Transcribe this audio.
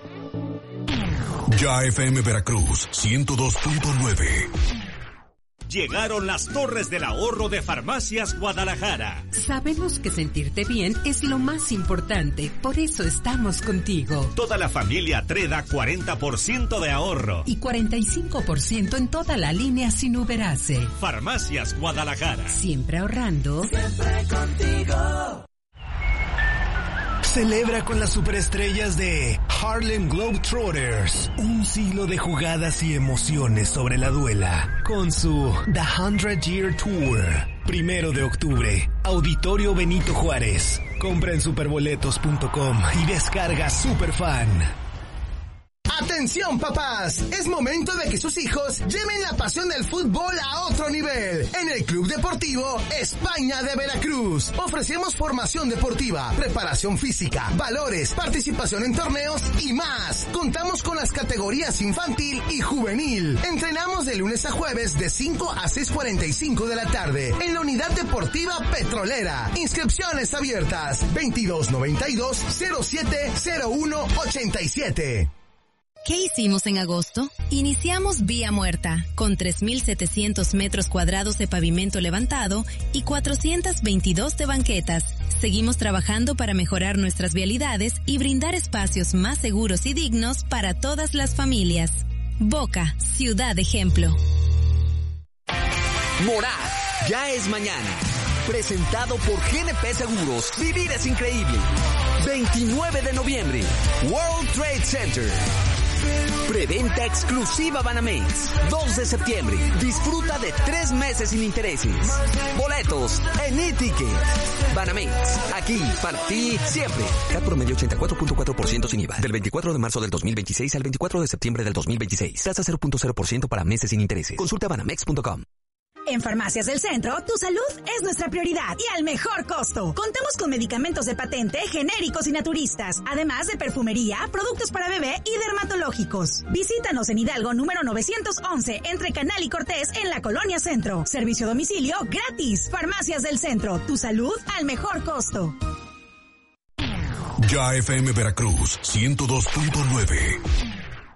Ya FM Veracruz 102.9. Llegaron las Torres del Ahorro de Farmacias Guadalajara. Sabemos que sentirte bien es lo más importante, por eso estamos contigo. Toda la familia Treda 40% de ahorro. Y 45% en toda la línea sin Uberase. Farmacias Guadalajara. Siempre ahorrando. Siempre contigo. Celebra con las superestrellas de Harlem Globetrotters un siglo de jugadas y emociones sobre la duela con su The 100 Year Tour. 1 de octubre, Auditorio Benito Juárez. Compra en superboletos.com y descarga Superfan. ¡Atención, papás! Es momento de que sus hijos lleven la pasión del fútbol a otro nivel. En el Club Deportivo España de Veracruz ofrecemos formación deportiva, preparación física, valores, participación en torneos y más. Contamos con las categorías infantil y juvenil. Entrenamos de lunes a jueves de 5 a 6:45 de la tarde en la Unidad Deportiva Petrolera. Inscripciones abiertas 2292-070187. ¿Qué hicimos en agosto? Iniciamos Vía Muerta, con 3.700 metros cuadrados de pavimento levantado y 422 de banquetas. Seguimos trabajando para mejorar nuestras vialidades y brindar espacios más seguros y dignos para todas las familias. Boca, ciudad ejemplo. Morad, ya es mañana. Presentado por GNP Seguros. Vivir es increíble. 29 de noviembre, World Trade Center. Preventa exclusiva Banamex. 2 de septiembre. Disfruta de 3 meses sin intereses. Boletos en e-ticket. Banamex. Aquí, para ti, siempre. CAT promedio 84.4% sin IVA. Del 24 de marzo del 2026 al 24 de septiembre del 2026. Tasa 0.0% para meses sin intereses. Consulta banamex.com. En Farmacias del Centro, tu salud es nuestra prioridad y al mejor costo. Contamos con medicamentos de patente, genéricos y naturistas, además de perfumería, productos para bebé y dermatológicos. Visítanos en Hidalgo número 911, entre Canal y Cortés, en la Colonia Centro. Servicio a domicilio gratis. Farmacias del Centro, tu salud al mejor costo. Ya FM Veracruz 102.9.